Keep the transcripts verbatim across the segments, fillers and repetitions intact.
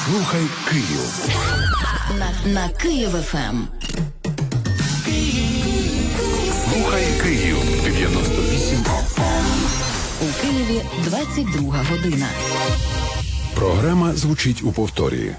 Слухай Київ. На, на Київ еф ем. Слухай Київ. дев'яносто вісім еф ем. У Києві двадцять друга година. Програма звучить у повторі.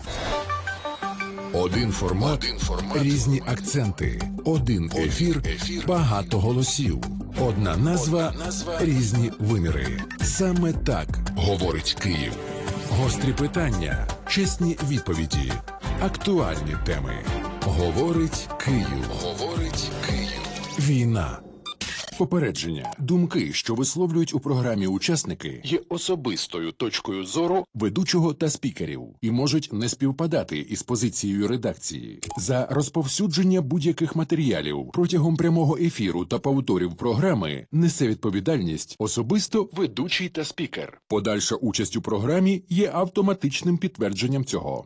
Один формат, Один формат. Різні акценти. Один ефір, ефір. Багато голосів. Одна назва, Одна назва. Різні виміри. Саме так говорить Київ. Гострі питання, чесні відповіді, актуальні теми. Говорить Київ. Говорить Київ. Війна. Попередження. Думки, що висловлюють у програмі учасники, є особистою точкою зору ведучого та спікерів і можуть не співпадати із позицією редакції. За розповсюдження будь-яких матеріалів протягом прямого ефіру та повторів програми несе відповідальність особисто ведучий та спікер. Подальша участь у програмі є автоматичним підтвердженням цього.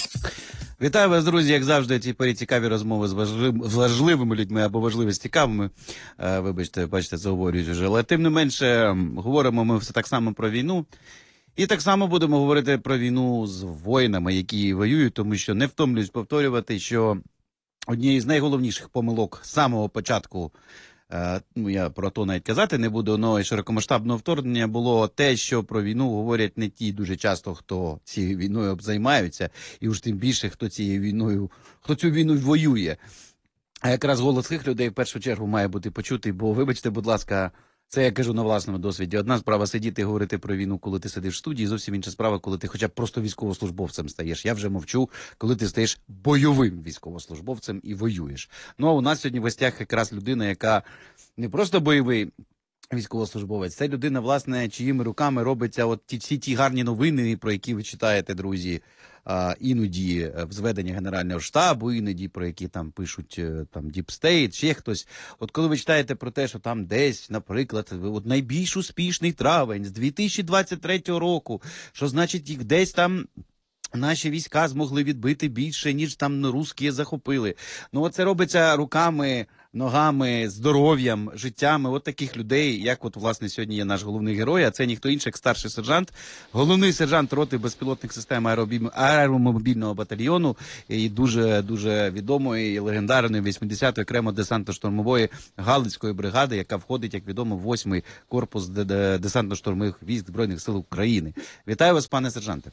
Вітаю вас, друзі, як завжди, ці порі цікаві розмови з, важлив... з важливими людьми або важливі з цікавими. Е, вибачте, бачите, заговорюють вже. Але тим не менше, говоримо ми все так само про війну. І так само будемо говорити про війну з воїнами, які воюють, тому що не втомлююсь повторювати, що однією з найголовніших помилок з самого початку, е, ну я про то навіть казати не буду, але широкомасштабного вторгнення було те, що про війну говорять не ті дуже часто, хто цією війною займаються, і уж тим більше, хто цією війною, хто цю війну воює. А якраз голос цих людей в першу чергу має бути почутий, бо, вибачте, будь ласка, це я кажу на власному досвіді. Одна справа сидіти і говорити про війну, коли ти сидиш в студії, зовсім інша справа, коли ти хоча б просто військовослужбовцем стаєш. Я вже мовчу, коли ти стаєш бойовим військовослужбовцем і воюєш. Ну, а у нас сьогодні в гостях якраз людина, яка не просто бойовий військовослужбовець, це людина, власне, чиїми руками робиться от ті, всі ті гарні новини, про які ви читаєте, друзі, а, іноді в зведенні Генерального штабу, іноді про які там пишуть там Deep State, ще хтось. От коли ви читаєте про те, що там десь, наприклад, от найбільш успішний травень з дві тисячі двадцять третього року, що значить їх десь там наші війська змогли відбити більше, ніж там русські захопили. Ну, оце робиться руками, ногами, здоров'ям, життями от таких людей, як от, власне, сьогодні є наш головний герой, а це ніхто інший, як старший сержант, головний сержант роти безпілотних систем аеромобільного батальйону і дуже-дуже відомої і легендарної вісімдесятої окремо десантно-штурмової Галицької бригади, яка входить, як відомо, в восьмий корпус десантно-штурмових військ Збройних сил України. Вітаю вас, пане сержанте.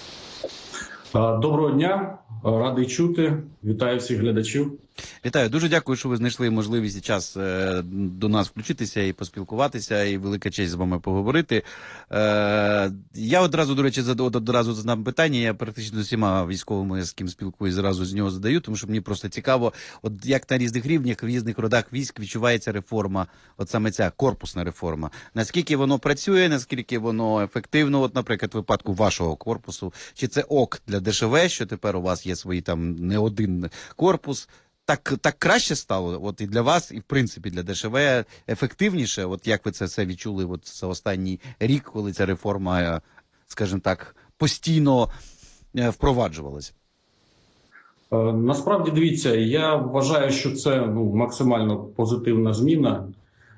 Доброго дня, радий чути, вітаю всіх глядачів. Вітаю, дуже дякую, що ви знайшли можливість і час е, до нас включитися і поспілкуватися, і велика честь з вами поговорити. Е, я одразу, до речі, зад, одразу задам питання, я практично з усіма військовими, з ким спілкуюсь, зразу з нього задаю, тому що мені просто цікаво, от як на різних рівнях, в різних родах військ відчувається реформа, от саме ця корпусна реформа. Наскільки воно працює, наскільки воно ефективно, от, наприклад, в випадку вашого корпусу, чи це ок для ДШВ, що тепер у вас є свої там не один корпус, Так, так краще стало, от і для вас, і в принципі для ДШВ ефективніше, от як ви це все відчули от за останній рік, коли ця реформа, скажімо так, постійно впроваджувалась? Насправді, дивіться, я вважаю, що це ну, максимально позитивна зміна,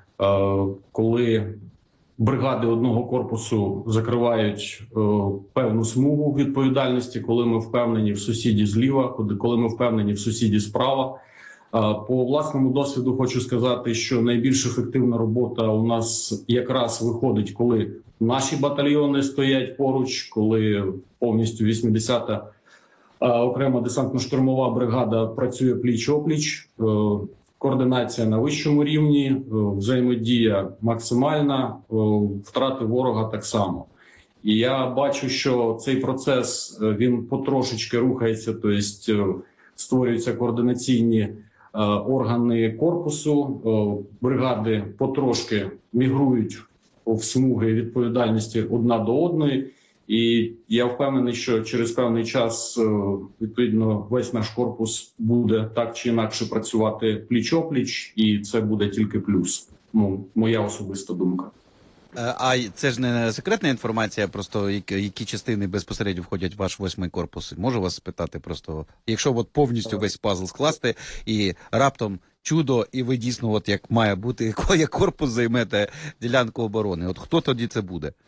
коли бригади одного корпусу закривають певну смугу відповідальності, коли ми впевнені в сусіді зліва, коли ми впевнені в сусіді справа. По власному досвіду хочу сказати, що найбільш ефективна робота у нас якраз виходить, коли наші батальйони стоять поруч, коли повністю вісімдесята окрема десантно-штурмова бригада працює пліч-опліч. Координація на вищому рівні, взаємодія максимальна, втрати ворога так само. І я бачу, що цей процес, він потрошечки рухається, тобто створюються координаційні органи корпусу, бригади потрошки мігрують в смуги відповідальності одна до одної. І я впевнений, що через певний час, відповідно, весь наш корпус буде так чи інакше працювати пліч-опліч, і це буде тільки плюс. Ну, моя особиста думка. А це ж не секретна інформація, просто які частини безпосередньо входять в ваш восьмий корпус? Можу вас спитати просто, якщо от повністю весь пазл скласти і раптом чудо, і ви дійсно, от як має бути, як корпус займете ділянку оборони, от хто тоді це буде?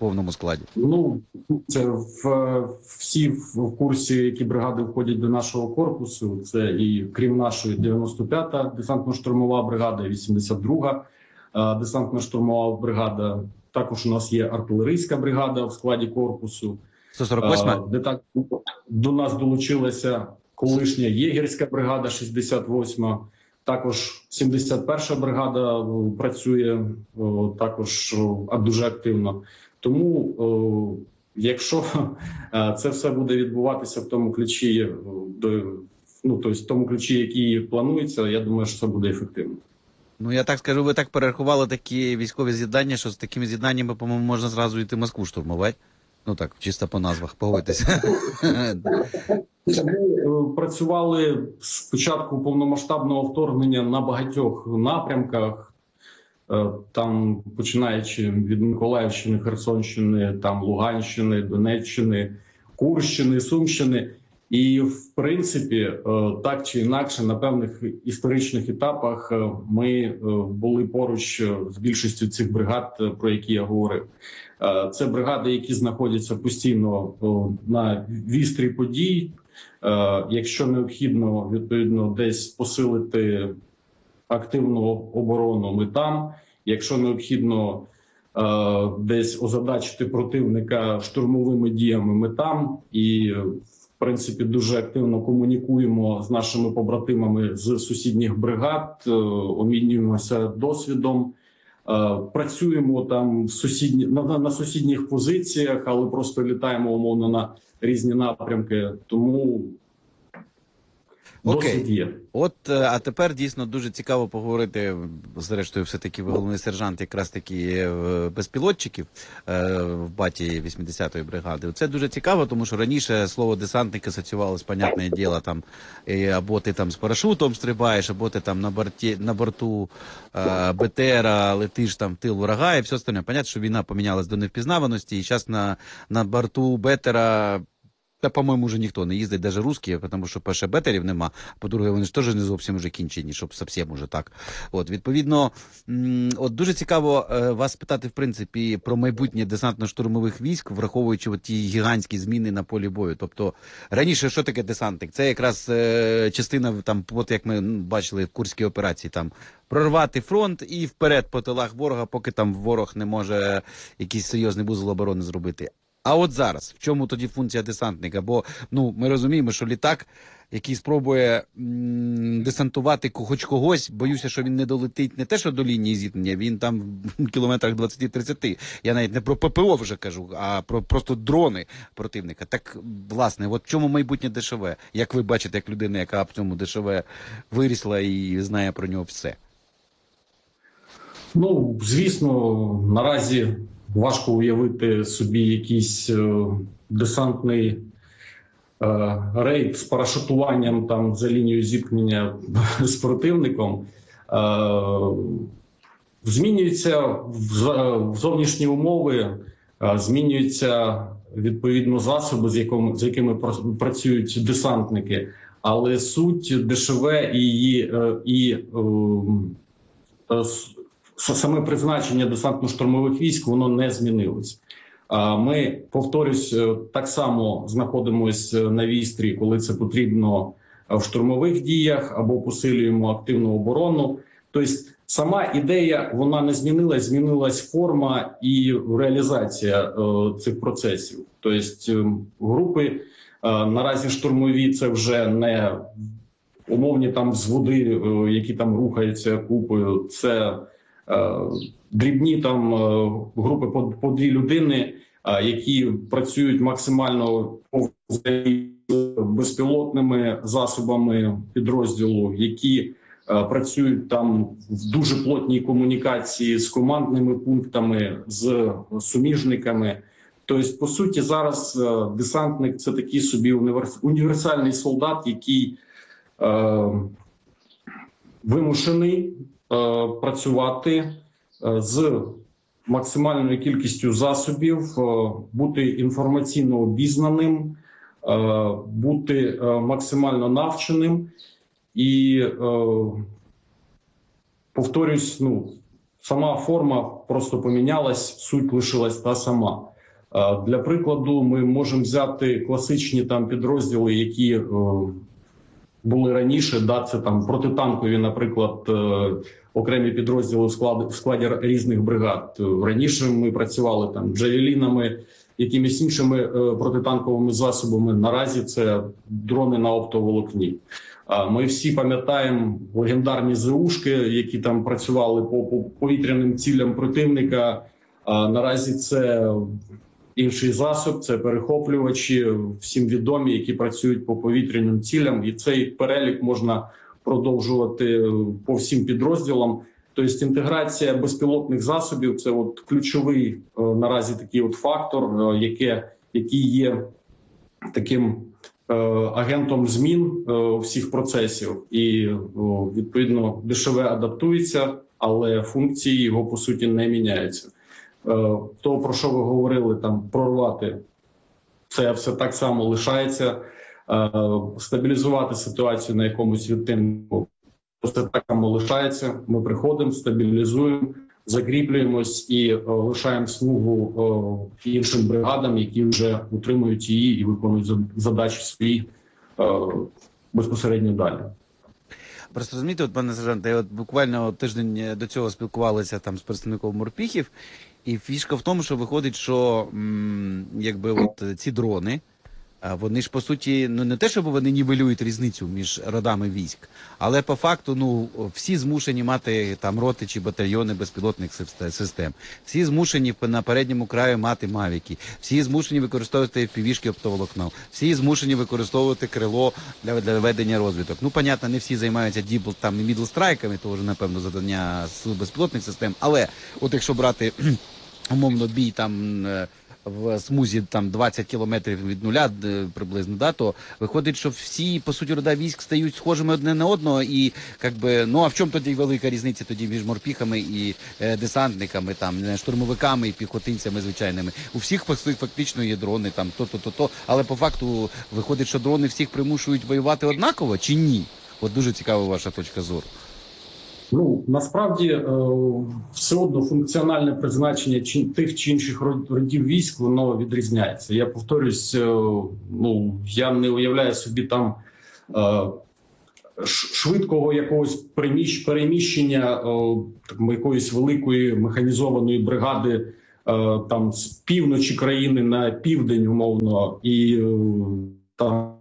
повному складі? Ну, це в, всі в курсі, які бригади входять до нашого корпусу. Це і крім нашої дев'яносто п'ята десантно-штурмова бригада, вісімдесят друга десантно-штурмова бригада. Також у нас є артилерійська бригада в складі корпусу. сто сорок восьма? Де так до нас долучилася колишня єгерська бригада, шістдесят восьма. Також сімдесят перша бригада працює також дуже активно. Тому, якщо це все буде відбуватися в тому ключі, ну, тобто в тому ключі, який планується, я думаю, що це буде ефективно. Ну, я так скажу, ви так перерахували такі військові з'єднання, що з такими з'єднаннями, по-моєму, можна зразу йти Москву штурмувати. Ну так, чисто по назвах, погодьтеся. Ми працювали з початку повномасштабного вторгнення на багатьох напрямках, там починаючи від Миколаївщини, Херсонщини, там Луганщини, Донеччини, Курщини, Сумщини. І, в принципі, так чи інакше, на певних історичних етапах ми були поруч з більшістю цих бригад, про які я говорив. Це бригади, які знаходяться постійно на вістрі подій. Якщо необхідно, відповідно, десь посилити активну оборону, ми там. Якщо необхідно десь озадачити противника штурмовими діями, ми там. І, в принципі, дуже активно комунікуємо з нашими побратимами з сусідніх бригад, обмінюємося досвідом. Працюємо там в сусідні, на, на сусідніх позиціях, але просто літаємо умовно на різні напрямки, тому Окей. досвід є. От, а тепер дійсно дуже цікаво поговорити, зрештою, все-таки ви головний сержант якраз таки безпілотчиків в баті вісімдесятої бригади. Це дуже цікаво, тому що раніше слово десантник асоціювалося, понятне діло, там, або ти там з парашутом стрибаєш, або ти там на, борті, на борту БТРа летиш там в тил ворога і все остальне. Понятно, що війна помінялась до невпізнаваності, і зараз на, на борту БТРа та, по-моєму, вже ніхто не їздить, навіть русські, тому що, перше, бетерів нема, по-друге, вони ж теж не зовсім вже кінчені, щоб зовсім уже так. От, відповідно, от дуже цікаво вас питати, в принципі, про майбутнє десантно-штурмових військ, враховуючи от ті гігантські зміни на полі бою. Тобто, раніше, що таке десантник? Це якраз е, частина, там, от як ми бачили в Курській операції, там, прорвати фронт і вперед по тилах ворога, поки там ворог не може якийсь серйозний вузол оборони зробити. А от зараз, в чому тоді функція десантника? Бо, ну, ми розуміємо, що літак, який спробує м десантувати хоч когось, боюся, що він не долетить не те, що до лінії зіткнення, він там в кілометрах двадцять-тридцять. Я навіть не про ППО вже кажу, а про просто дрони противника. Так, власне, от в чому майбутнє ДШВ? Як ви бачите, як людина, яка в цьому ДШВ вирісла і знає про нього все? Ну, звісно, наразі важко уявити собі якийсь е, десантний е, рейд з парашутуванням там за лінією зіткнення з противником. Е, змінюються в, в зовнішні умови, е, змінюються відповідно засоби, з, якому, з якими працюють десантники, але суть ДШВ і її е, і е, е, саме призначення десантно-штурмових військ, воно не змінилось. Ми, повторюсь, так само знаходимося на вістрі, коли це потрібно в штурмових діях, або посилюємо активну оборону. Тобто сама ідея, вона не змінилась, змінилась форма і реалізація цих процесів. Тобто групи наразі штурмові – це вже не умовні там взводи, які там рухаються купою, це дрібні там групи по, по дві людини, які працюють максимально безпілотними засобами підрозділу, які працюють там в дуже плотній комунікації з командними пунктами, з суміжниками. Тобто, по суті, зараз десантник – це такий собі універсальний солдат, який е, вимушений працювати з максимальною кількістю засобів, бути інформаційно обізнаним, бути максимально навченим і, повторюсь, ну, сама форма просто помінялась, суть лишилась та сама. Для прикладу, ми можемо взяти класичні там підрозділи, які е, були раніше, да, це там протитанкові, наприклад, е, окремі підрозділи в складі, в складі різних бригад. Раніше ми працювали там джавелінами, якимись іншими е, протитанковими засобами. Наразі це дрони на оптоволокні. Ми всі пам'ятаємо легендарні ЗУшки, які там працювали по, по повітряним цілям противника. Наразі це інший засоб, це перехоплювачі, всім відомі, які працюють по повітряним цілям. І цей перелік можна продовжувати по всім підрозділам. Тобто інтеграція безпілотних засобів – це от ключовий наразі такий от фактор, яке, який є таким агентом змін всіх процесів. І, відповідно, ДШВ адаптується, але функції його, по суті, не міняються. То, про що ви говорили, там прорвати, це все так само лишається. Стабілізувати ситуацію на якомусь відтинку, це так само лишається. Ми приходимо, стабілізуємо, закріплюємось і лишаємо смугу іншим бригадам, які вже утримують її і виконують задачі свої безпосередньо далі. Просто розумієте, от, пане сержанте, я от буквально тиждень до цього спілкувалися там з представником морпіхів, і фішка в тому, що виходить, що м, якби от ці дрони, вони ж, по суті, ну не те, щоб вони нівелюють різницю між родами військ, але по факту, ну, всі змушені мати там роти чи батальйони безпілотних систем. Всі змушені на передньому краю мати мавіки. Всі змушені використовувати еф пі ві-шки оптоволокно. Всі змушені використовувати крило для, для ведення розвиток. Ну, понятно, не всі займаються дібл там і мідлстрайками, то вже, напевно, завдання сил безпілотних систем. Але от якщо брати умовно бій там в смузі там двадцять кілометрів від нуля приблизно, да, то виходить, що всі, по суті, рода військ стають схожими одне на одного, і, як би, ну, а в чому тоді велика різниця тоді між морпіхами і е, десантниками, там, штурмовиками і піхотинцями звичайними? У всіх фактично є дрони, там, то-то-то-то, але по факту виходить, що дрони всіх примушують воювати однаково, чи ні? От дуже цікава ваша точка зору. Ну, насправді, все одно функціональне призначення тих чи інших родів військ, воно відрізняється. Я повторюсь, ну, я не уявляю собі там швидкого якогось переміщення якоїсь великої механізованої бригади там з півночі країни на південь, умовно, і там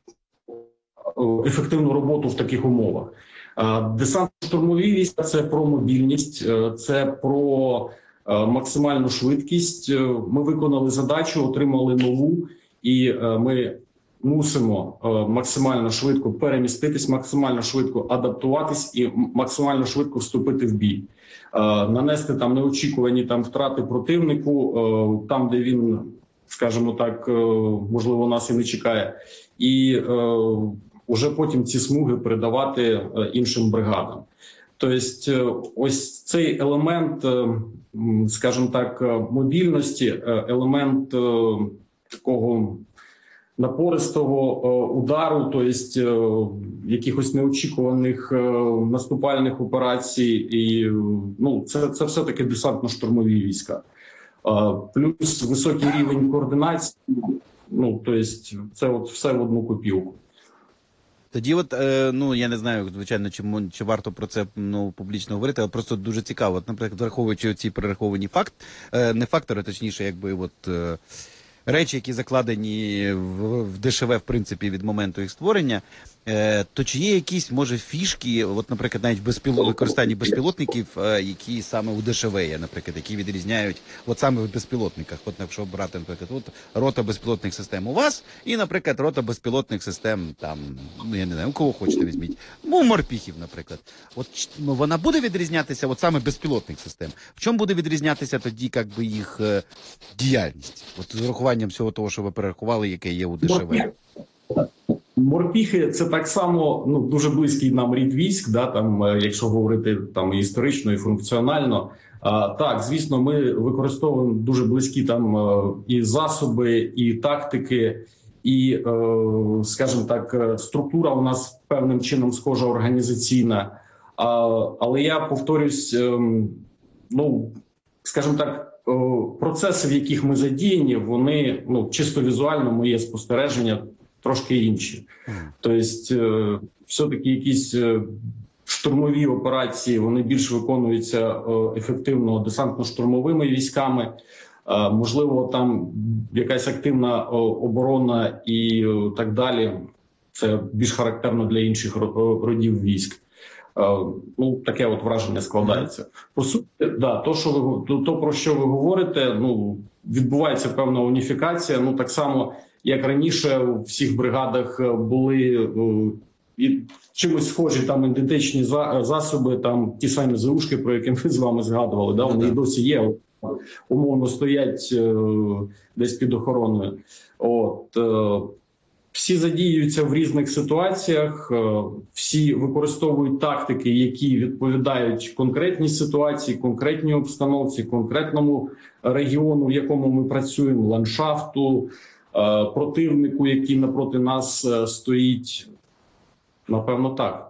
ефективну роботу в таких умовах. Десантно-штурмові війська – це про мобільність, це про максимальну швидкість. Ми виконали задачу, отримали нову, і ми мусимо максимально швидко переміститись, максимально швидко адаптуватись і максимально швидко вступити в бій. Нанести там неочікувані там втрати противнику, там, де він, скажімо так, можливо, нас і не чекає. І уже потім ці смуги передавати іншим бригадам. Тобто ось цей елемент, скажімо так, мобільності, елемент такого напористого удару, тобто якихось неочікуваних наступальних операцій, і ну, це, це все-таки десантно-штурмові війська. Плюс високий рівень координації, ну, тобто це от все в одну копілку. Тоді от, е, ну, я не знаю, звичайно, чи, чи варто про це, ну, публічно говорити, але просто дуже цікаво. От, наприклад, враховуючи ці перераховані факт, е, не фактори, точніше, якби, от, е, речі, які закладені в, в ДШВ, в принципі, від моменту їх створення, е, то чи є якісь, може, фішки, от, наприклад, навіть безпілот, використання безпілотників, е, які саме у ДШВ є, наприклад, які відрізняють, от саме в безпілотниках, от, якщо брати, наприклад, от рота безпілотних систем у вас, і, наприклад, рота безпілотних систем, там, ну, я не знаю, у кого хочете візьміть, ну, у морпіхів, наприклад. От, ну, вона буде відрізнятися, от саме безпілотних систем? В чому буде відрізнятися тоді, як би, їх е, діяльність? От, з урахуванням всього того, що ви перерахували, яке є у ДШВ. Морпіхи – це так само, ну, дуже близький нам рід військ, да, там, якщо говорити там, і історично, і функціонально. А, так, звісно, ми використовуємо дуже близькі там і засоби, і тактики, і, скажімо так, структура у нас певним чином схожа організаційна. А, але я повторюсь, ну, скажімо так, процеси, в яких ми задіяні, вони, ну, чисто візуально, моє спостереження, трошки інші. Тобто, все-таки якісь штурмові операції, вони більш виконуються ефективно десантно-штурмовими військами. Можливо, там якась активна оборона і так далі. Це більш характерно для інших родів військ. Ну, таке от враження складається. По суті, да, то, що ви, то, то, про що ви говорите, ну, відбувається певна уніфікація. Ну, так само, як раніше, у всіх бригадах були і чимось схожі там ідентичні засоби, там ті самі заушки, про які ми з вами згадували, да, вони і досі є, умовно стоять е, десь під охороною. От, е, всі задіюються в різних ситуаціях, е, всі використовують тактики, які відповідають конкретній ситуації, конкретній обстановці, конкретному регіону, в якому ми працюємо, ландшафту, е, противнику, який напроти нас е, стоїть. Напевно, так.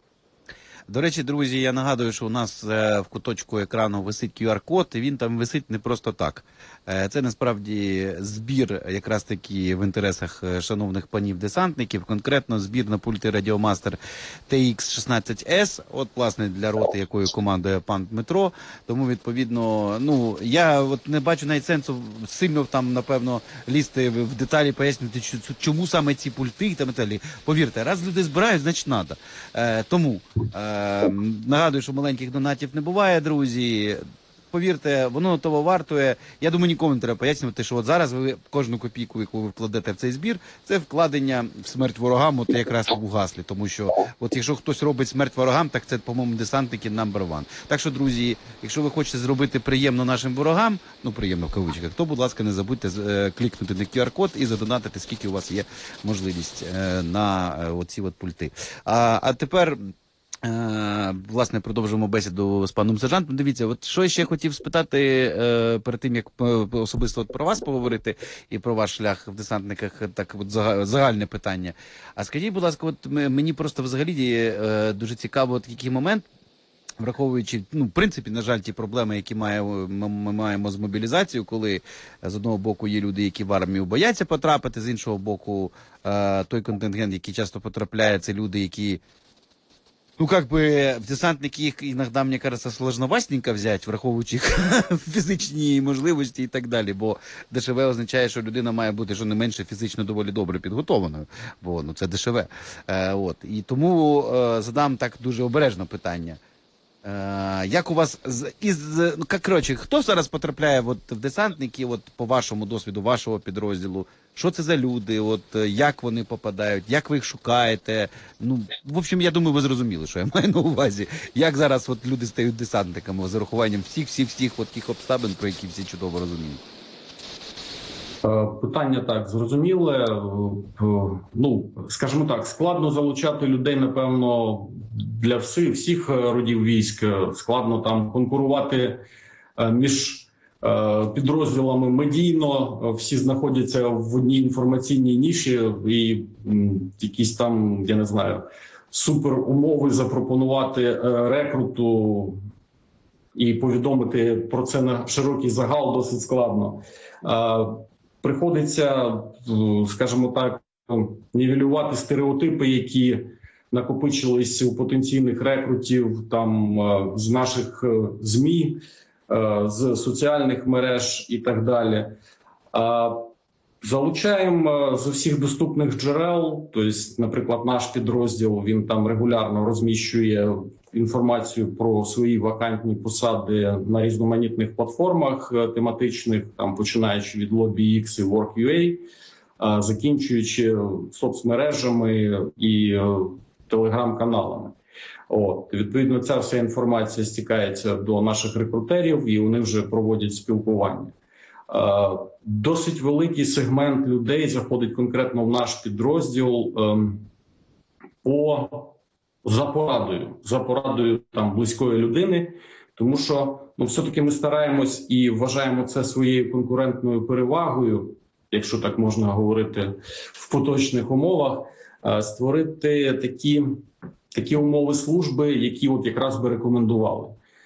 До речі, друзі, я нагадую, що у нас е, в куточку екрану висить кю ар-код, і він там висить не просто так. Е, це насправді збір якраз таки в інтересах шановних панів десантників, конкретно збір на пульти Радіомастер Ті Ікс шістнадцять ес, от, власне, для роти, якою командує пан Дмитро. Тому, відповідно, ну, я от не бачу навіть сенсу сильно там, напевно, лізти в деталі, пояснити, чому саме ці пульти і там і далі. Повірте, раз люди збирають, значить треба. Е, тому... Е, Нагадую, що маленьких донатів не буває, друзі. Повірте, воно того вартує. Я думаю, нікому не треба пояснювати, що от зараз ви кожну копійку, яку ви вкладете в цей збір, це вкладення в смерть ворогам, от якраз у гаслі. Тому що, от якщо хтось робить смерть ворогам, так це, по-моєму, десантники number one. Так що, друзі, якщо ви хочете зробити приємно нашим ворогам, ну, приємно в кавичках, то, будь ласка, не забудьте е, клікнути на кю ар-код і задонатити, скільки у вас є можливість е, на е, оці от пульти. А, а тепер... Власне, продовжуємо бесіду з паном сержантом. Дивіться, от що я ще хотів спитати е, перед тим, як особисто от про вас поговорити і про ваш шлях в десантниках, так от загальне питання. А скажіть, будь ласка, от мені просто взагалі е, дуже цікаво, от який момент, враховуючи, ну, в принципі, на жаль, ті проблеми, які має, ми, ми маємо з мобілізацією, коли з одного боку є люди, які в армію бояться потрапити, з іншого боку, е, той контингент, який часто потрапляє, це люди, які ну, как бы, в десантники их иногда, мне кажется, сложновастенько взять, враховуючи їх фізичні можливості і так далі, бо ДШВ означає, що людина має бути, що не менше, фізично доволі добре підготованою, бо ну, це ДШВ. Е, от. І тому е, задам так дуже обережно питання. Е, як у вас, із, ну, як, коротше, хто зараз потрапляє от, в десантники, от, по вашому досвіду, вашого підрозділу? Що це за люди, от, як вони попадають, як ви їх шукаєте? Ну, в общем, я думаю, ви зрозуміли, що я маю на увазі. Як зараз от, люди стають десантниками з урахуванням всіх-всіх-всіх от тих обставин, про які всі чудово розуміють? Питання так, зрозуміле. Ну, скажімо так, складно залучати людей, напевно, для всіх, всіх родів військ. Складно там конкурувати між підрозділами медійно, всі знаходяться в одній інформаційній ніші і якісь там, я не знаю, супер умови запропонувати рекруту і повідомити про це на широкий загал досить складно. Приходиться, скажімо так, нівелювати стереотипи, які накопичились у потенційних рекрутів там з наших ЗМІ, з соціальних мереж і так далі. Залучаємо з усіх доступних джерел, тобто, наприклад, наш підрозділ, він там регулярно розміщує інформацію про свої вакантні посади на різноманітних платформах тематичних, там починаючи від LobbyX і Work.ua, закінчуючи соцмережами і телеграм-каналами. От, відповідно, ця вся інформація стікається до наших рекрутерів, і вони вже проводять спілкування. Е, досить великий сегмент людей заходить конкретно в наш підрозділ е, по за порадою, за порадою там близької людини, тому що ну, все-таки ми стараємось і вважаємо це своєю конкурентною перевагою, якщо так можна говорити в поточних умовах, е, створити такі. Такі умови служби, які от якраз би рекомендували.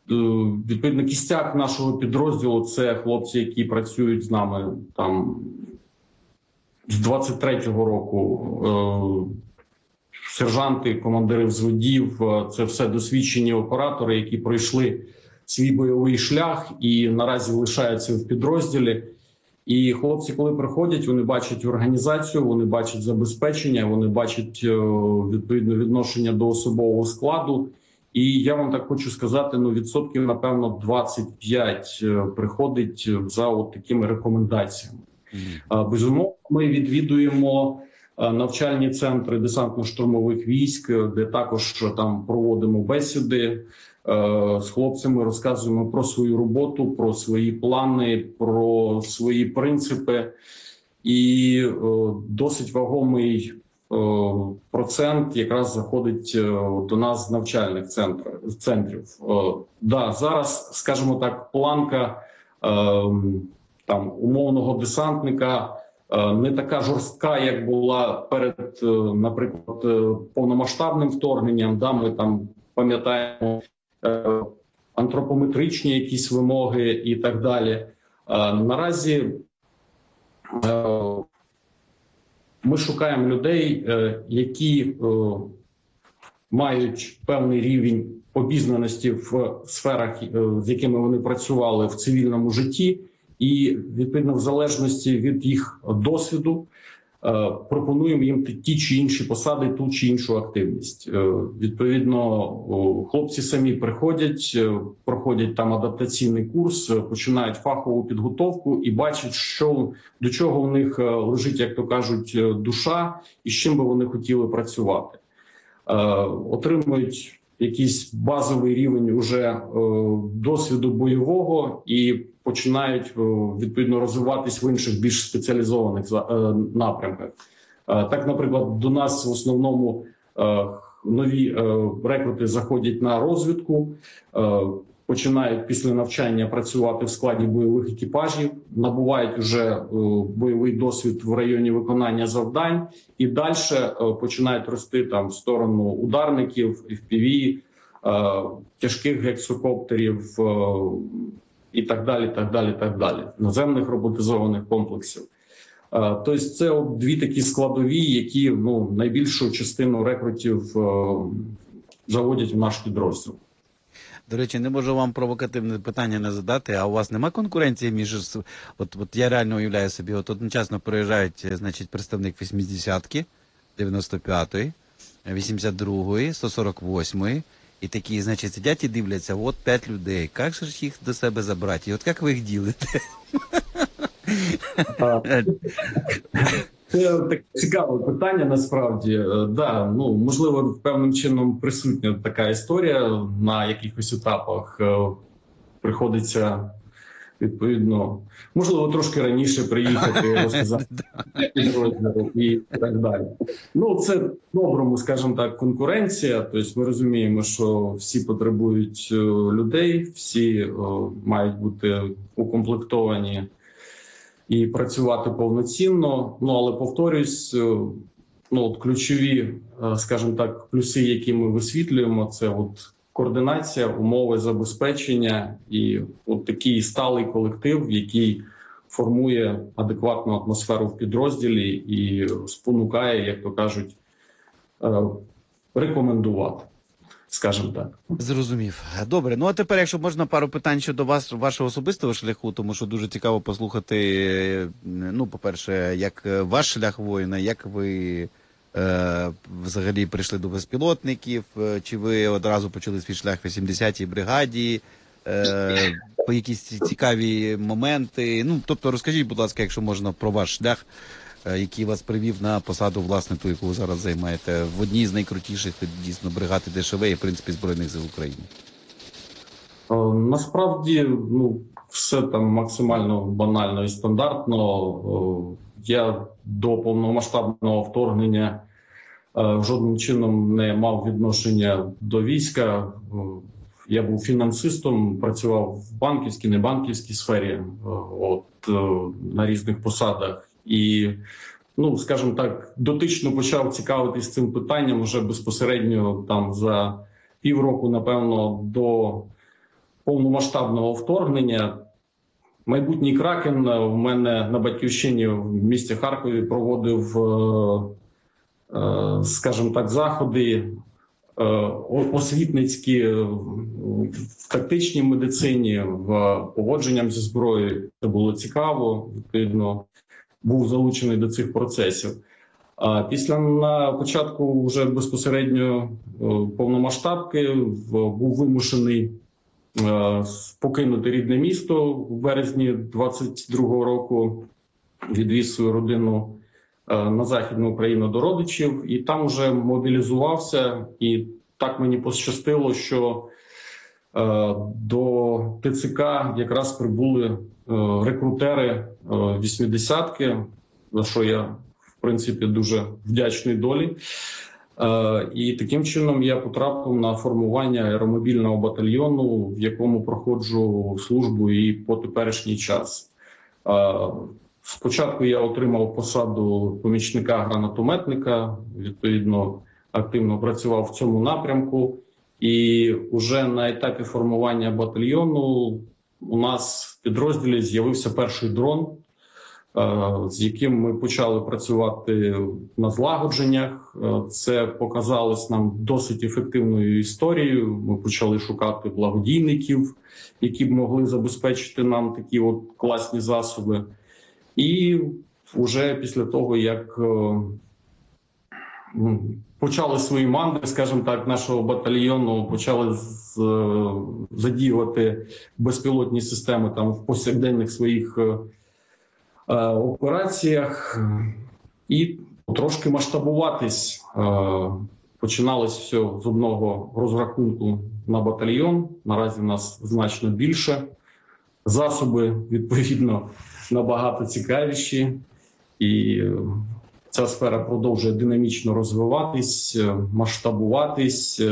відповідно, кістяк нашого підрозділу – це хлопці, які працюють з нами там з двадцять третього року. Сержанти, командири взводів – це все досвідчені оператори, які пройшли свій бойовий шлях і наразі лишаються в підрозділі. І хлопці, коли приходять, вони бачать організацію, вони бачать забезпечення, вони бачать відповідне відношення до особового складу. І я вам так хочу сказати, ну відсотків, напевно, двадцять п'ять приходить за от такими рекомендаціями. Mm. Безумовно, ми відвідуємо навчальні центри десантно-штурмових військ, де також там проводимо бесіди з хлопцями, розказуємо про свою роботу, про свої плани, про свої принципи. І досить вагомий процент якраз заходить до нас з навчальних центрів. Да, зараз, скажімо так, планка там умовного десантника не така жорстка, як була перед, наприклад, повномасштабним вторгненням. Да, ми там пам'ятаємо антропометричні якісь вимоги і так далі. Наразі ми шукаємо людей, які мають певний рівень обізнаності в сферах, з якими вони працювали в цивільному житті, і, відповідно, в залежності від їх досвіду, пропонуємо їм ті чи інші посади, ту чи іншу активність. Відповідно, хлопці самі приходять, проходять там адаптаційний курс, починають фахову підготовку і бачать, що, до чого в них лежить, як то кажуть, душа і з чим би вони хотіли працювати. Отримують якийсь базовий рівень уже досвіду бойового і починають, відповідно, розвиватись в інших більш спеціалізованих напрямках. Так, наприклад, до нас в основному нові рекрути заходять на розвідку, починають після навчання працювати в складі бойових екіпажів, набувають вже бойовий досвід в районі виконання завдань і далі починають рости там в сторону ударників, еф пі ві, тяжких гексокоптерів, і так далі, так далі, так далі, наземних роботизованих комплексів. Тобто це от дві такі складові, які ну, найбільшу частину рекрутів заводять в наш підрозділ. До речі, не можу вам провокативне питання не задати, а у вас нема конкуренції між... От, от я реально уявляю собі, от одночасно приїжджають, значить, представник вісімдесятки, дев'яносто п'ятої, вісімдесят другої, сто сорок восьмої, і такі, значить, сидять і дивляться, от п'ять людей, як же ж їх до себе забрати? І от як ви їх ділите? Це таке цікаве питання, насправді. Да, ну, можливо, певним чином присутня така історія на якихось етапах. Приходиться, відповідно, можливо, трошки раніше приїхати, розказати і так далі. Ну, це по-доброму, скажімо так, конкуренція. Тобто ми розуміємо, що всі потребують людей, всі мають бути укомплектовані і працювати повноцінно. Ну, але, повторюсь, ну, от ключові, скажімо так, плюси, які ми висвітлюємо, це от координація, умови забезпечення і от такий сталий колектив, який формує адекватну атмосферу в підрозділі і спонукає, як то кажуть, рекомендувати. Скажімо так. Зрозумів. Добре. Ну, а тепер, якщо можна, пару питань щодо вас, вашого особистого шляху, тому що дуже цікаво послухати, ну, по-перше, як ваш шлях воїна, як ви е, взагалі прийшли до безпілотників, чи ви одразу почали свій шлях в вісімдесятій бригаді, е, по якісь цікаві моменти. Ну, тобто, розкажіть, будь ласка, якщо можна, про ваш шлях, який вас привів на посаду, власне, ту, яку ви зараз займаєте, в одній з найкрутіших, дійсно, бригад де еш ве і, в принципі, Збройних сил України? Насправді, ну, все там максимально банально і стандартно. Я до повномасштабного вторгнення жодним чином не мав відношення до війська. Я був фінансистом, працював в банківській, небанківській сфері, от, на різних посадах. І, ну, скажімо так, дотично почав цікавитись цим питанням вже безпосередньо там за півроку, напевно, до повномасштабного вторгнення. Майбутній Кракен в мене на батьківщині в місті Харкові проводив, скажімо так, заходи освітницькі в тактичній медицині, в поводженням зі зброєю. Це було цікаво, відповідно, був залучений до цих процесів. А після на початку вже безпосередньо повномасштабки був вимушений покинути рідне місто в березні двадцять другого року, відвіз свою родину на Західну Україну до родичів, і там вже мобілізувався. І так мені пощастило, що до ТЦК якраз прибули рекрутери вісімдесятки, за що я, в принципі, дуже вдячний долі. І таким чином я потрапив на формування аеромобільного батальйону, в якому проходжу службу і по теперішній час. Спочатку я отримав посаду помічника гранатометника, відповідно, активно працював в цьому напрямку. І вже на етапі формування батальйону у нас в підрозділі з'явився перший дрон, з яким ми почали працювати на злагодженнях. Це показалось нам досить ефективною історією. Ми почали шукати благодійників, які б могли забезпечити нам такі от класні засоби. І вже після того, як почали свої манди, скажімо так, нашого батальйону, почали задіювати безпілотні системи там в повсякденних своїх операціях і трошки масштабуватись. Починалось все з одного розрахунку на батальйон. Наразі нас значно більше. Засоби, відповідно, набагато цікавіші. І ця сфера продовжує динамічно розвиватись, масштабуватись.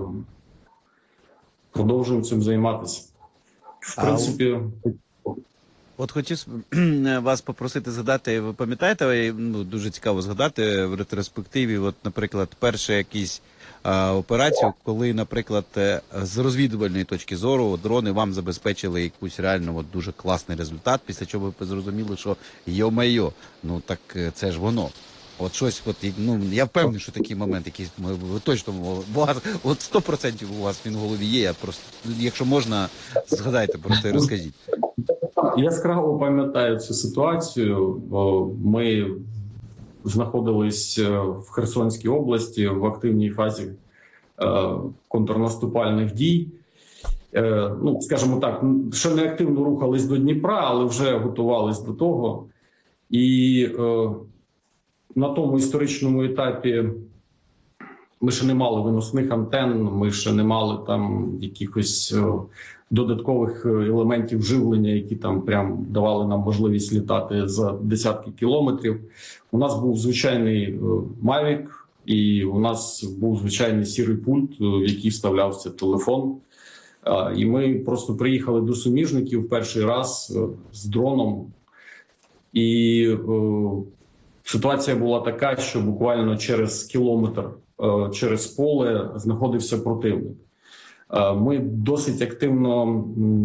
Продовжуємо цим займатися. В принципі... От хотів вас попросити згадати, ви пам'ятаєте, ну, дуже цікаво згадати в ретроспективі, от, наприклад, перші якісь а, операції, коли, наприклад, з розвідувальної точки зору дрони вам забезпечили якусь реально от, дуже класний результат, після чого ви зрозуміли, що йо-майо, ну так це ж воно. От щось, от, ну, я впевнений, що такий момент якийсь, ви точно, у вас, от сто відсотків у вас він в голові є, я просто, якщо можна, згадайте просто і розкажіть. Яскраво пам'ятаю цю ситуацію. Ми знаходились в Херсонській області в активній фазі контрнаступальних дій. Ну, скажімо так, ще не активно рухались до Дніпра, але вже готувались до того. І на тому історичному етапі ми ще не мали виносних антенн, ми ще не мали там якихось додаткових елементів живлення, які там прям давали нам можливість літати за десятки кілометрів. У нас був звичайний Mavic, і у нас був звичайний сірий пульт, в який вставлявся телефон. І ми просто приїхали до суміжників перший раз з дроном. І ситуація була така, що буквально через кілометр, через поле знаходився противник. Ми досить активно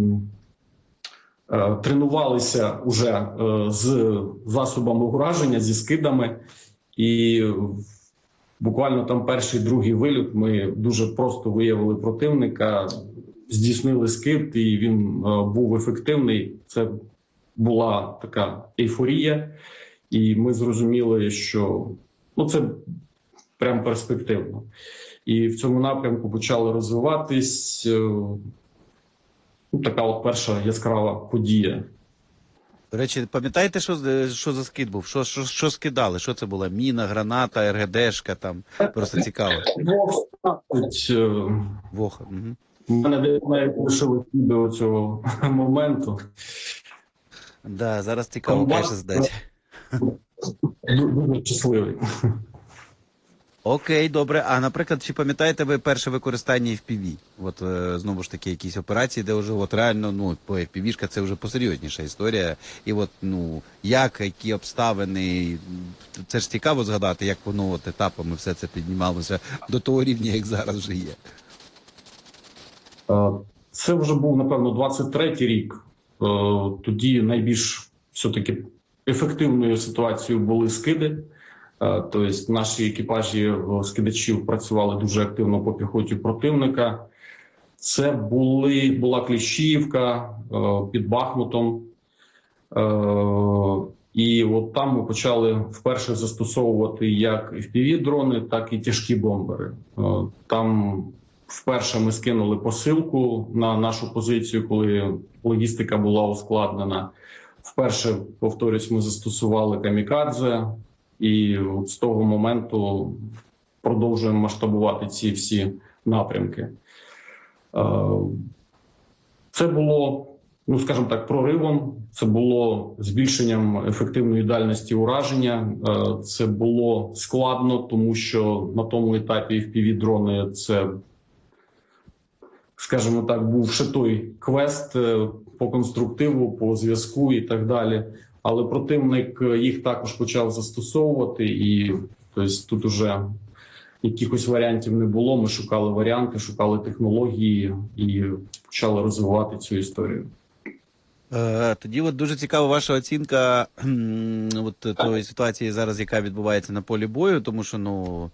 тренувалися уже з засобами ураження, зі скидами. І буквально там перший, другий виліт ми дуже просто виявили противника, здійснили скид, і він був ефективний. Це була така ейфорія. І ми зрозуміли, що ну, це прям перспективно. І в цьому напрямку почали розвиватись. Ну, така от перша яскрава подія. До речі, пам'ятаєте, що, що за скид був? Що, що, що скидали? Що це була? Міна, граната, ер ге дешка там? Просто цікаво. Вох. Угу. У мене навіть лишилось відео цього моменту. Да, зараз цікаво, каже, здати. Дуже щасливий. Окей, добре. А, наприклад, чи пам'ятаєте ви перше використання еф пі ві? От, е, знову ж таки, якісь операції, де вже от реально, ну, по еф пі ві-шка це вже посерйозніша історія. І от, ну, як, які обставини, це ж цікаво згадати, як воно от етапами все це піднімалося до того рівня, як зараз вже є. Це вже був, напевно, двадцять третій рік. Тоді найбільш все-таки ефективною ситуацією були скиди. Тобто наші екіпажі скидачів працювали дуже активно по піхоті противника. Це були, була Кліщіївка під Бахмутом. І от там ми почали вперше застосовувати як еф пі ві-дрони, так і тяжкі бомбери. Там вперше ми скинули посилку на нашу позицію, коли логістика була ускладнена. Вперше, повторюсь, ми застосували камікадзе. І от з того моменту продовжуємо масштабувати ці всі напрямки. Це було, ну скажімо так, проривом, це було збільшенням ефективної дальності ураження. Це було складно, тому що на тому етапі еф пі ві-дрони це, скажімо так, був ще той квест по конструктиву, по зв'язку і так далі. Але противник їх також почав застосовувати, і тобто, тут уже якихось варіантів не було. Ми шукали варіанти, шукали технології і почали розвивати цю історію. Тоді от дуже цікава ваша оцінка от тої ситуації зараз, яка відбувається на полі бою, тому що, ну,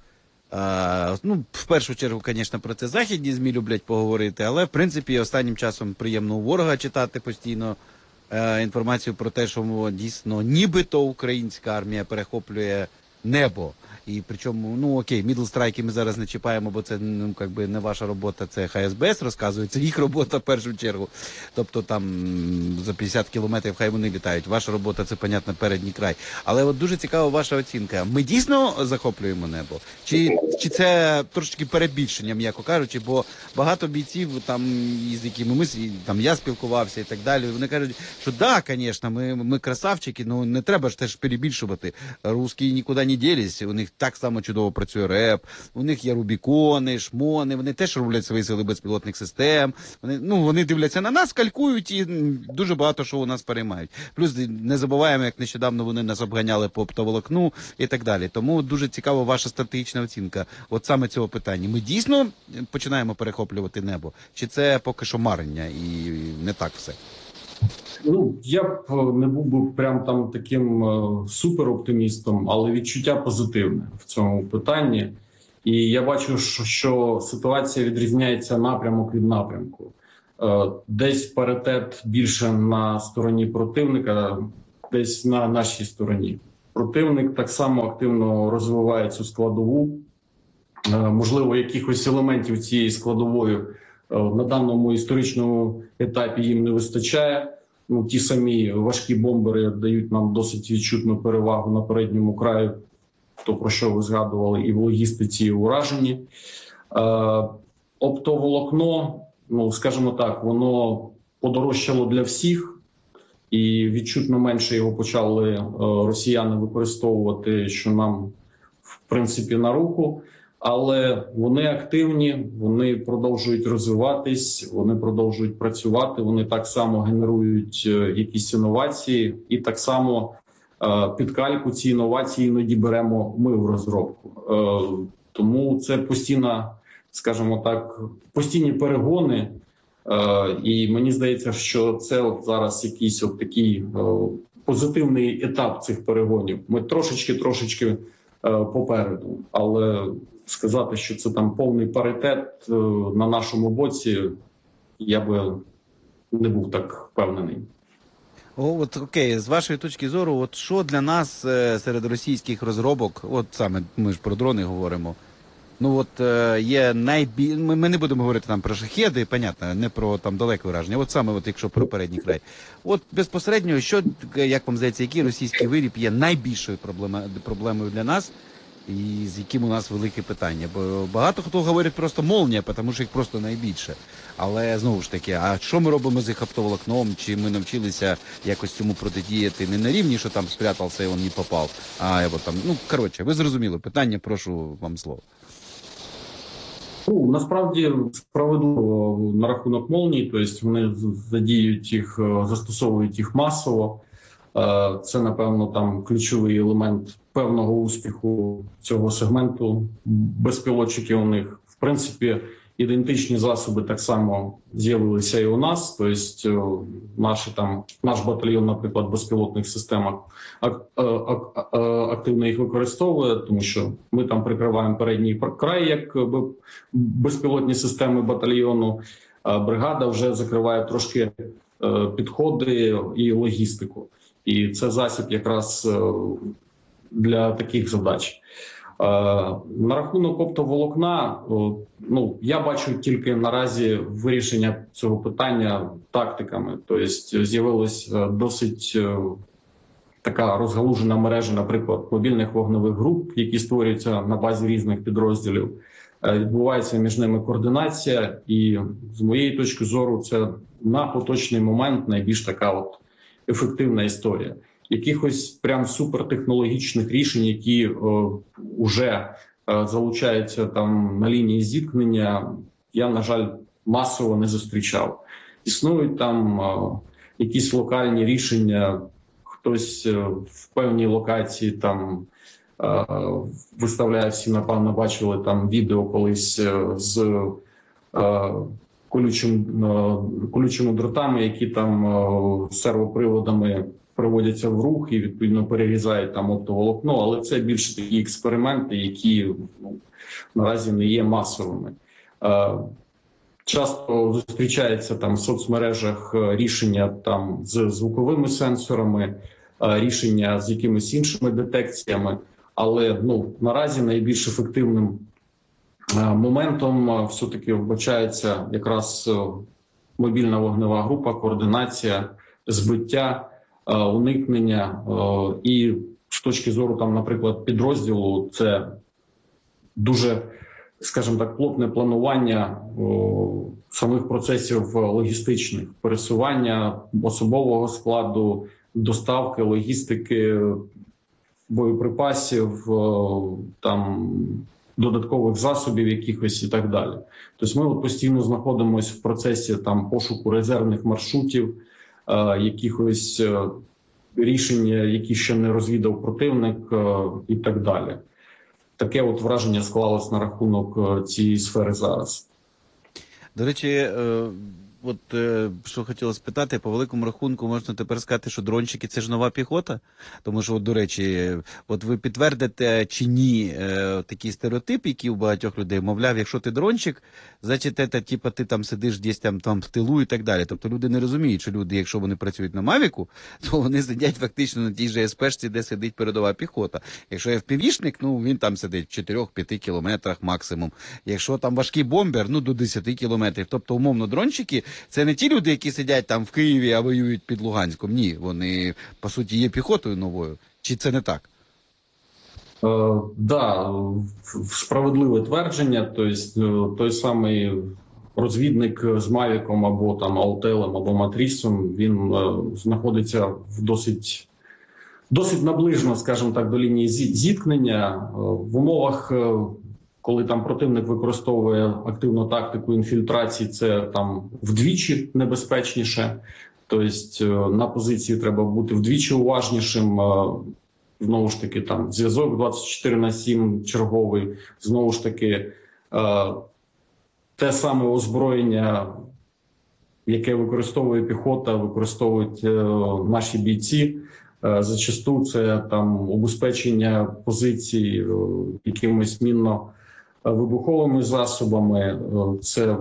а, ну в першу чергу, звісно, про це західні ЗМІ люблять поговорити, але, в принципі, останнім часом приємно у ворога читати постійно інформацію про те, що дійсно нібито українська армія перехоплює небо. І причому, ну окей, мідл-страйки ми зараз не чіпаємо, бо це, ну, якби не ваша робота, це ха ес бе ес розказує, це їх робота в першу чергу. Тобто там за п'ятдесят кілометрів хай вони літають. Ваша робота, це, понятно, передній край. Але от дуже цікава ваша оцінка. Ми дійсно захоплюємо небо? Чи, чи це трошки перебільшення, м'яко кажучи, бо багато бійців, там, з якими ми, там, я спілкувався і так далі, вони кажуть, що да, звісно, ми, ми красавчики, ну не треба ж теж перебільшувати. Русські нікуди не ділись, у них так само чудово працює РЕП, у них є Рубікони, Шмони, вони теж роблять свої сили безпілотних систем, вони, ну, вони дивляться на нас, калькують і дуже багато що у нас переймають. Плюс не забуваємо, як нещодавно вони нас обганяли по оптоволокну і так далі. Тому дуже цікава ваша стратегічна оцінка от саме цього питання. Ми дійсно починаємо перехоплювати небо? Чи це поки що марення і не так все? Ну, я б не був би прям там таким супероптимістом, але відчуття позитивне в цьому питанні. І я бачу, що ситуація відрізняється напрямок від напрямку. Десь паритет більше на стороні противника, десь на нашій стороні. Противник так само активно розвиває цю складову. Можливо, якихось елементів цієї складової на даному історичному етапі їм не вистачає. Ну, ті самі важкі бомбери дають нам досить відчутну перевагу на передньому краї, то про що ви згадували, і в логістиці, і в ураженні. Е, оптоволокно, ну, скажімо так, воно подорожчало для всіх, і відчутно менше його почали е, росіяни використовувати, що нам, в принципі, на руку. Але вони активні, вони продовжують розвиватись, вони продовжують працювати, вони так само генерують якісь інновації, і так само під кальку ці інновації іноді беремо ми в розробку. Тому це постійна, скажімо так, постійні перегони. І мені здається, що це от зараз якийсь от такий позитивний етап цих перегонів. Ми трошечки-трошечки попереду, але сказати, що це там повний паритет на нашому боці, я би не був так впевнений. О, от окей, з вашої точки зору, от що для нас е, серед російських розробок, от саме ми ж про дрони говоримо, ну от е, є найбіль... Ми, ми не будемо говорити там про шахеди, понятно, не про там далеке враження, от саме от якщо про передній край. От безпосередньо, що, як вам здається, який російський виріб є найбільшою проблемою, проблемою для нас, і з яким у нас велике питання? Бо багато хто говорить просто молнія, тому що їх просто найбільше. Але знову ж таки, а що ми робимо з їх оптоволокном? Чи ми навчилися якось цьому протидіяти не на рівні, що там спрятався і він не попав, а от там, ну, коротше, ви зрозуміли питання, прошу вам слово. Ну, насправді справедливо на рахунок молній, тобто вони задіють їх, застосовують їх масово. Це, напевно, там ключовий елемент певного успіху цього сегменту. Безпілотчики у них, в принципі, ідентичні засоби так само з'явилися і у нас. Тобто наші там, наш батальйон, наприклад, безпілотних системах активно їх використовує, тому що ми там прикриваємо передній край як безпілотні системи батальйону. Бригада вже закриває трошки підходи і логістику. І це засіб якраз для таких задач. На рахунок оптоволокна, ну, я бачу тільки наразі вирішення цього питання тактиками. Тобто з'явилась досить така розгалужена мережа, наприклад, мобільних вогневих груп, які створюються на базі різних підрозділів. Відбувається між ними координація, і з моєї точки зору це на поточний момент найбільш така от ефективна історія. Якихось прям супертехнологічних рішень, які вже е, залучаються там на лінії зіткнення, я, на жаль, масово не зустрічав. Існують там е, якісь локальні рішення, хтось е, в певній локації там е, виставляє, всі, напевно, бачили там відео колись е, з е, колючим, е, колючими дротами, які там е, сервоприводами приводяться в рух і, відповідно, перерізають там оптоволокно, але це більше такі експерименти, які, ну, наразі не є масовими. Часто зустрічається там в соцмережах рішення там з звуковими сенсорами, рішення з якимись іншими детекціями, але, ну, наразі найбільш ефективним моментом все-таки вбачається якраз мобільна вогнева група, координація, збиття, уникнення, і з точки зору там, наприклад, підрозділу, це дуже, скажімо так, плотне планування самих процесів логістичних, пересування особового складу, доставки, логістики, боєприпасів, там додаткових засобів якихось і так далі. Тобто ми от постійно знаходимося в процесі там пошуку резервних маршрутів, якихось рішення, які ще не розвідав противник, і так далі. Таке от враження склалось на рахунок цієї сфери зараз. До речі, от що хотіла спитати, по великому рахунку можна тепер сказати, що дрончики – це ж нова піхота? Тому що, от, до речі, от ви підтвердите чи ні такий стереотип, який у багатьох людей, мовляв, якщо ти дрончик, значить, це, типу, ти там сидиш десь там, там в тилу і так далі. Тобто люди не розуміють, що люди, якщо вони працюють на Мавіку, то вони сидять фактично на тій же ес-пешці, де сидить передова піхота. Якщо еф пі ві-шник, ну, він там сидить в чотирьох-п'яти кілометрах максимум. Якщо там важкий бомбер, ну, до десяти кілометрів. Тобто, умовно, дрончики – це не ті люди, які сидять там в Києві, а воюють під Луганськом. Ні, вони, по суті, є піхотою новою. Чи це не так? Так, е, да, справедливе твердження. Тобто, той самий розвідник з Мавіком або там Алтелем, або Матрісом, він е, знаходиться в досить, досить наближено, скажімо так, до лінії зіткнення. Е, в умовах, е, коли там противник використовує активну тактику інфільтрації, це там вдвічі небезпечніше. Тобто на позиції треба бути вдвічі уважнішим. Знову ж таки, там зв'язок двадцять чотири на сім черговий. Знову ж таки, те саме озброєння, яке використовує піхота, використовують наші бійці. Зачасту це там убезпечення позицій якимось мінно вибуховими засобами. Це,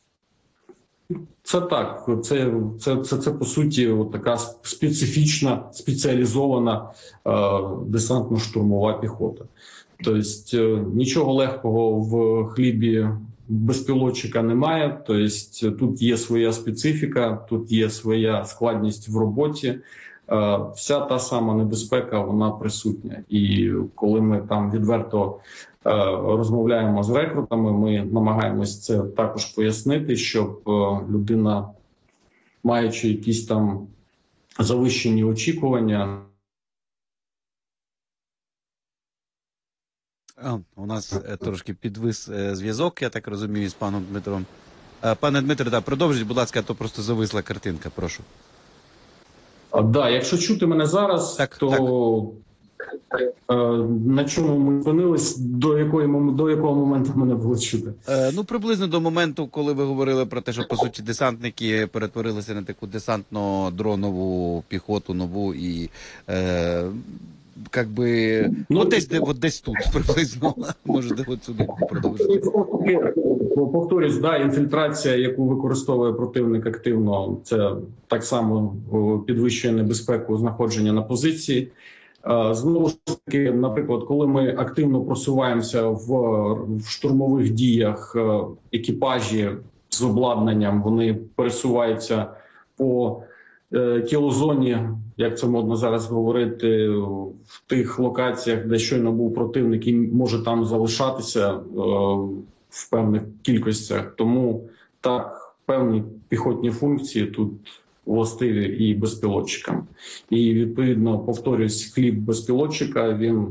це так, це, це, це, це по суті от така специфічна, спеціалізована е, десантно-штурмова піхота. Тобто нічого легкого в хлібі безпілотчика немає. Тобто тут є своя специфіка, тут є своя складність в роботі. Вся та сама небезпека, вона присутня. І коли ми там відверто е, розмовляємо з рекрутами, ми намагаємось це також пояснити, щоб е, людина, маючи якісь там завищені очікування. А, у нас е, трошки підвис е, зв'язок, я так розумію, з паном Дмитром. Е, пане Дмитре, да, продовжіть, будь ласка, а то просто зависла картинка, прошу. Так, да, якщо чути мене зараз, так, то Е, На чому ми зупинились, до якої мом- до якого моменту мене було чути? Е, ну, приблизно до моменту, коли ви говорили про те, що, по суті, десантники перетворилися на таку десантно-дронову піхоту нову і, е, як би, Ну, от десь, де- от десь тут приблизно, можете от сюди продовжити. Повторюсь, да, інфільтрація, яку використовує противник активно, це так само о, підвищує небезпеку знаходження на позиції. Е, Знову ж таки, наприклад, коли ми активно просуваємося в, в штурмових діях, е, екіпажі з обладнанням, вони пересуваються по е, тілозоні, як це модно зараз говорити, в тих локаціях, де щойно був противник і може там залишатися е, в певних кількостях. Тому так, певні піхотні функції тут властиві і безпілотчикам. І відповідно, повторюсь, хліб безпілотчика, він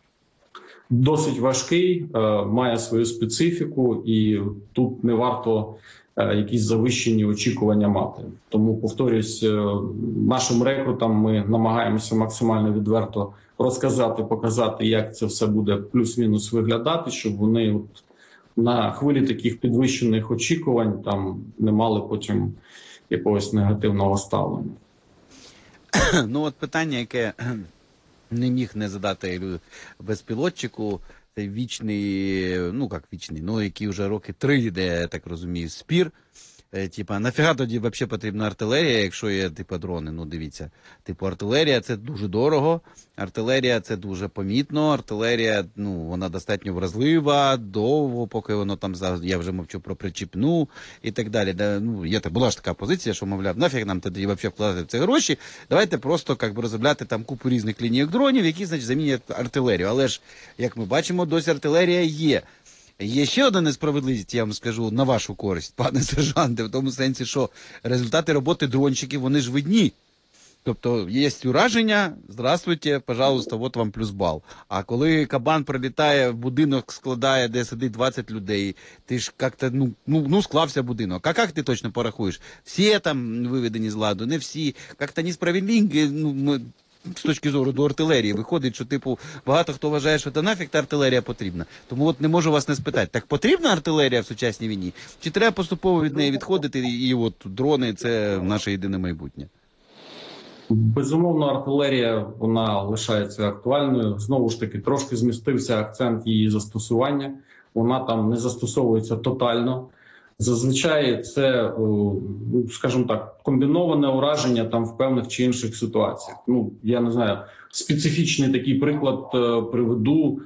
досить важкий, е, має свою специфіку, і тут не варто е, якісь завищені очікування мати. Тому, повторюсь, е, нашим рекрутам ми намагаємося максимально відверто розказати, показати, як це все буде плюс-мінус виглядати, щоб вони от на хвилі таких підвищених очікувань там не мали потім якогось негативного ставлення. Ну, от питання, яке не міг не задати безпілотчику, це вічний, ну як вічний, ну який вже роки три йде, я так розумію, спір. Е, Типа, нафіга тоді взагалі потрібна артилерія, якщо є типу дрони? Ну дивіться, типу артилерія це дуже дорого, артилерія це дуже помітно, артилерія, ну вона достатньо вразлива, довго, поки воно там, я вже мовчу про причіпну і так далі. Да, ну, є, була ж така позиція, що, мовляв, нафіг нам тоді взагалі вкладати в це гроші, давайте просто як би розробляти там купу різних лінійок дронів, які, значить, замінять артилерію. Але ж, як ми бачимо, досі артилерія є. Є ще одна несправедливість, я вам скажу, на вашу користь, пане сержанте, в тому сенсі, що результати роботи дрончиків, вони ж видні. Тобто, є ураження, здравствуйте, пожалуйста, от вам плюс бал. А коли кабан прилітає в будинок, складає, де сидить двадцять людей, ти ж як-то, ну, ну, ну склався будинок. А як ти точно порахуєш? Всі там виведені з ладу, не всі. Як-то несправедливо, ну, ми... з точки зору до артилерії виходить, що типу багато хто вважає, що та нафіг та артилерія потрібна. Тому от не можу вас не спитати, так потрібна артилерія в сучасній війні? Чи треба поступово від неї відходити, і, і от дрони – це наше єдине майбутнє? Безумовно, артилерія, вона лишається актуальною. Знову ж таки, трошки змістився акцент її застосування. Вона там не застосовується тотально. Зазвичай це, скажімо так, комбіноване ураження там в певних чи інших ситуаціях. Ну, я не знаю, специфічний такий приклад приведу.